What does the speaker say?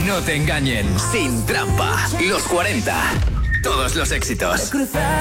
no te engañen. Sin trampa. Los 40. Todos los éxitos.